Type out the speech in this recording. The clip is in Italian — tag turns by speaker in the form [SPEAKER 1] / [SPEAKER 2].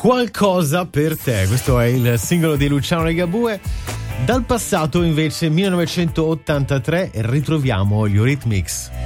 [SPEAKER 1] Qualcosa per te, questo è il singolo di Luciano Ligabue. Dal passato invece 1983 ritroviamo gli Eurythmics.